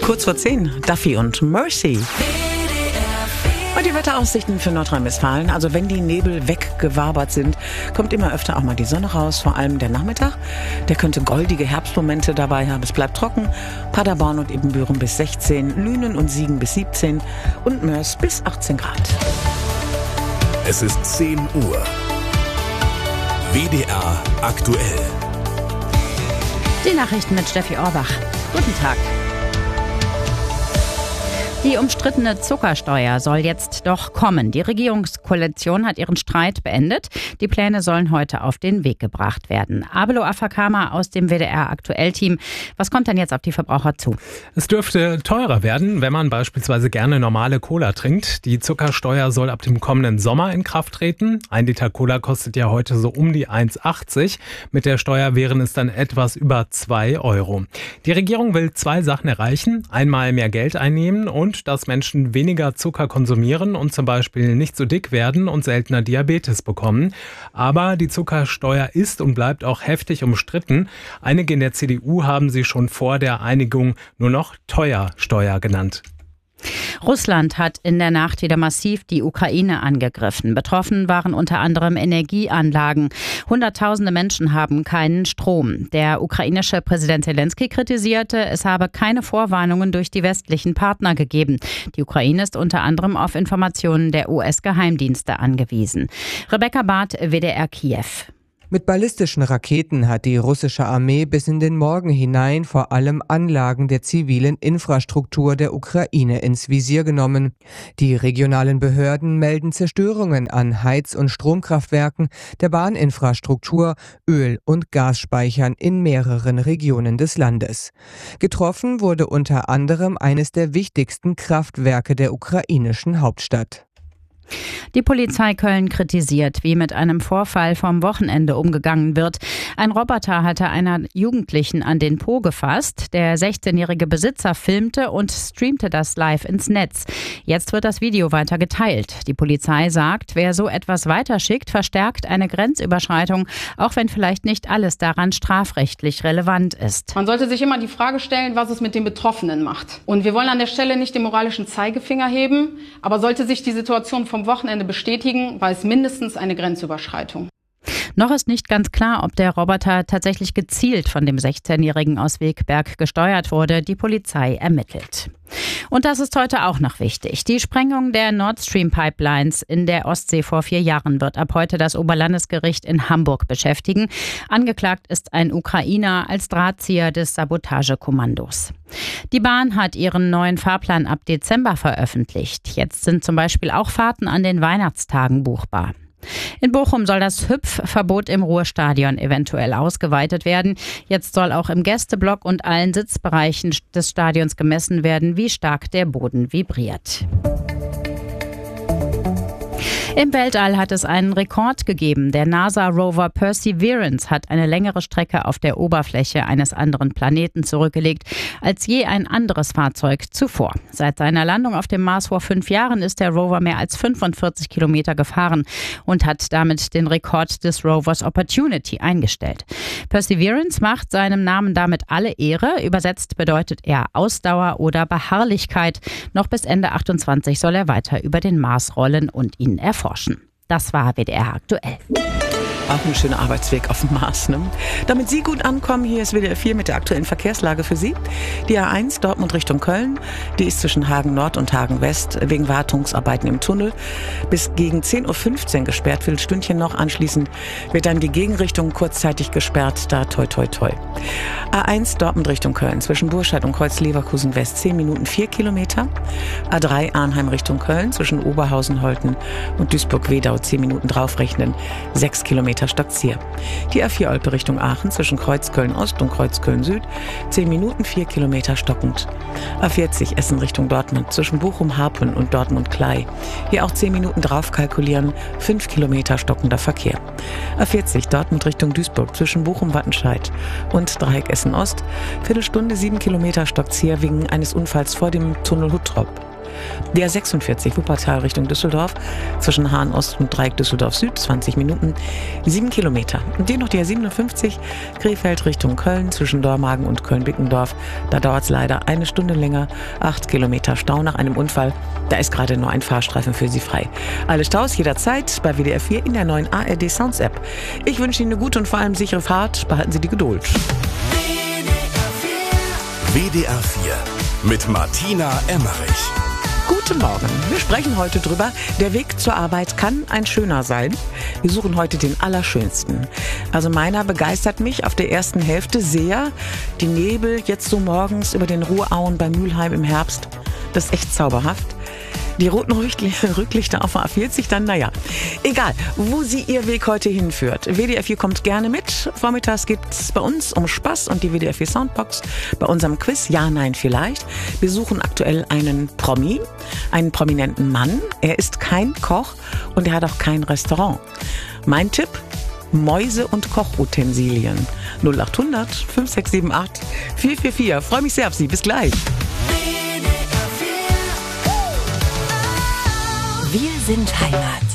Kurz vor 10, Duffy und Mercy. Und die Wetteraussichten für Nordrhein-Westfalen. Also wenn die Nebel weggewabert sind, kommt immer öfter auch mal die Sonne raus. Vor allem der Nachmittag. Der könnte goldige Herbstmomente dabei haben. Es bleibt trocken. Paderborn und Ibbenbüren bis 16, Lünen und Siegen bis 17 und Mörs bis 18 Grad. Es ist 10 Uhr. WDR aktuell. Die Nachrichten mit Steffi Orbach. Guten Tag. Die umstrittene Zuckersteuer soll jetzt doch kommen. Die Regierungskoalition hat ihren Streit beendet. Die Pläne sollen heute auf den Weg gebracht werden. Abelo Afakama aus dem WDR-Aktuell-Team. Was kommt denn jetzt auf die Verbraucher zu? Es dürfte teurer werden, wenn man beispielsweise gerne normale Cola trinkt. Die Zuckersteuer soll ab dem kommenden Sommer in Kraft treten. 1 Liter Cola kostet ja heute so um die 1,80. Mit der Steuer wären es dann etwas über 2 Euro. Die Regierung will 2 Sachen erreichen. Einmal mehr Geld einnehmen und dass Menschen weniger Zucker konsumieren und zum Beispiel nicht so dick werden und seltener Diabetes bekommen. Aber die Zuckersteuer ist und bleibt auch heftig umstritten. Einige in der CDU haben sie schon vor der Einigung nur noch Teuersteuer genannt. Russland hat in der Nacht wieder massiv die Ukraine angegriffen. Betroffen waren unter anderem Energieanlagen. Hunderttausende Menschen haben keinen Strom. Der ukrainische Präsident Zelensky kritisierte, es habe keine Vorwarnungen durch die westlichen Partner gegeben. Die Ukraine ist unter anderem auf Informationen der US-Geheimdienste angewiesen. Rebecca Barth, WDR Kiew. Mit ballistischen Raketen hat die russische Armee bis in den Morgen hinein vor allem Anlagen der zivilen Infrastruktur der Ukraine ins Visier genommen. Die regionalen Behörden melden Zerstörungen an Heiz- und Stromkraftwerken, der Bahninfrastruktur, Öl- und Gasspeichern in mehreren Regionen des Landes. Getroffen wurde unter anderem eines der wichtigsten Kraftwerke der ukrainischen Hauptstadt. Die Polizei Köln kritisiert, wie mit einem Vorfall vom Wochenende umgegangen wird. Ein Roboter hatte einer Jugendlichen an den Po gefasst. Der 16-jährige Besitzer filmte und streamte das live ins Netz. Jetzt wird das Video weiter geteilt. Die Polizei sagt, wer so etwas weiterschickt, verstärkt eine Grenzüberschreitung, auch wenn vielleicht nicht alles daran strafrechtlich relevant ist. Man sollte sich immer die Frage stellen, was es mit den Betroffenen macht. Und wir wollen an der Stelle nicht den moralischen Zeigefinger heben, aber sollte sich die Situation vom Wochenende bestätigen, war es mindestens eine Grenzüberschreitung. Noch ist nicht ganz klar, ob der Roboter tatsächlich gezielt von dem 16-Jährigen aus Wegberg gesteuert wurde. Die Polizei ermittelt. Und das ist heute auch noch wichtig. Die Sprengung der Nord Stream Pipelines in der Ostsee vor 4 Jahren wird ab heute das Oberlandesgericht in Hamburg beschäftigen. Angeklagt ist ein Ukrainer als Drahtzieher des Sabotagekommandos. Die Bahn hat ihren neuen Fahrplan ab Dezember veröffentlicht. Jetzt sind zum Beispiel auch Fahrten an den Weihnachtstagen buchbar. In Bochum soll das Hüpfverbot im Ruhrstadion eventuell ausgeweitet werden. Jetzt soll auch im Gästeblock und allen Sitzbereichen des Stadions gemessen werden, wie stark der Boden vibriert. Im Weltall hat es einen Rekord gegeben. Der NASA-Rover Perseverance hat eine längere Strecke auf der Oberfläche eines anderen Planeten zurückgelegt als je ein anderes Fahrzeug zuvor. Seit seiner Landung auf dem Mars vor 5 Jahren ist der Rover mehr als 45 Kilometer gefahren und hat damit den Rekord des Rovers Opportunity eingestellt. Perseverance macht seinem Namen damit alle Ehre. Übersetzt bedeutet er Ausdauer oder Beharrlichkeit. Noch bis Ende 28 soll er weiter über den Mars rollen und ihn erforschen. Das war WDR aktuell. Auch ein schöner Arbeitsweg auf dem Mars, ne? Damit Sie gut ankommen, hier ist WDR 4 mit der aktuellen Verkehrslage für Sie. Die A1 Dortmund Richtung Köln, die ist zwischen Hagen Nord und Hagen West wegen Wartungsarbeiten im Tunnel bis gegen 10.15 Uhr gesperrt, Viertelstündchen noch. Anschließend wird dann die Gegenrichtung kurzzeitig gesperrt, da toi toi toi. A1 Dortmund Richtung Köln, zwischen Burscheid und Kreuz Leverkusen West 10 Minuten 4 Kilometer. A3 Arnheim Richtung Köln, zwischen Oberhausen, Holten und Duisburg-Wedau 10 Minuten draufrechnen, 6 Kilometer Stadtzier. Die A4 Olpe Richtung Aachen zwischen Kreuzköln Ost und Kreuzköln Süd 10 Minuten 4 Kilometer stockend. A40 Essen Richtung Dortmund zwischen Bochum-Harpen und Dortmund-Klei. Hier auch 10 Minuten drauf kalkulieren, 5 Kilometer stockender Verkehr. A40 Dortmund Richtung Duisburg zwischen Bochum-Wattenscheid und Dreieck Essen Ost. Viertelstunde 7 Kilometer Stockzier wegen eines Unfalls vor dem Tunnel Huttrop. Der 46 Wuppertal Richtung Düsseldorf zwischen Hahn Ost und Dreieck Düsseldorf Süd 20 Minuten, 7 Kilometer. Und den noch der 57 Krefeld Richtung Köln zwischen Dormagen und Köln-Bickendorf. Da dauert es leider eine Stunde länger, 8 Kilometer Stau nach einem Unfall. Da ist gerade nur ein Fahrstreifen für Sie frei. Alle Staus jederzeit bei WDR 4 in der neuen ARD Sounds App. Ich wünsche Ihnen eine gute und vor allem sichere Fahrt. Behalten Sie die Geduld. WDR 4 mit Martina Emmerich. Guten Morgen. Wir sprechen heute drüber, der Weg zur Arbeit kann ein schöner sein. Wir suchen heute den allerschönsten. Also meiner begeistert mich auf der ersten Hälfte sehr. Die Nebel jetzt so morgens über den Ruhrauen bei Mülheim im Herbst. Das ist echt zauberhaft. Die roten Rücklichter auf der A40, dann naja. Egal, wo Sie Ihr Weg heute hinführt. WDR 4 kommt gerne mit. Vormittags geht's bei uns um Spaß und die WDR 4 Soundbox bei unserem Quiz Ja, Nein, Vielleicht. Wir suchen aktuell einen Promi, einen prominenten Mann. Er ist kein Koch und er hat auch kein Restaurant. Mein Tipp: Mäuse- und Kochutensilien. 0800 5678 444. Freue mich sehr auf Sie. Bis gleich. Wir sind Heimat.